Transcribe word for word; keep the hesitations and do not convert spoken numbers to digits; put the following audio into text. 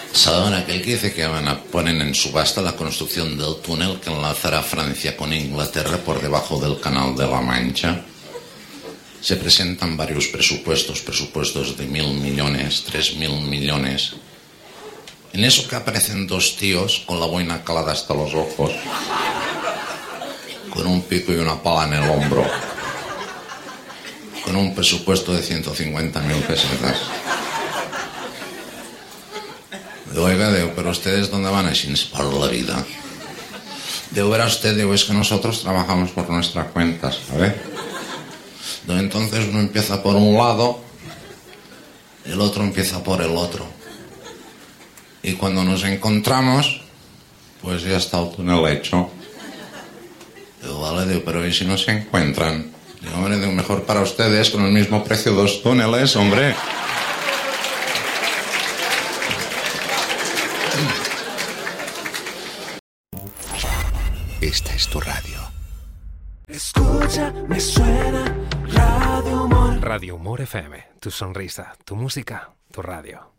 ¿Saben aquel que dice que van a poner en subasta la construcción del túnel que enlazará Francia con Inglaterra por debajo del Canal de la Mancha? Se presentan varios presupuestos, presupuestos de mil millones, tres mil millones. En eso que aparecen dos tíos con la boina calada hasta los ojos, con un pico y una pala en el hombro, con un presupuesto de ciento cincuenta mil pesetas. Oiga, digo, pero ustedes ¿dónde van a ir por la vida? Digo, verá usted, digo, es que nosotros trabajamos por nuestra cuenta, ¿sabes? Digo, entonces uno empieza por un lado, el otro empieza por el otro. Y cuando nos encontramos, pues ya está el túnel hecho. Digo, vale, digo, pero ¿y si no se encuentran? Digo, hombre, digo, mejor para ustedes con el mismo precio dos túneles, hombre. Esta es tu radio. Escucha, me suena Radio Humor. Radio Humor F M, tu sonrisa, tu música, tu radio.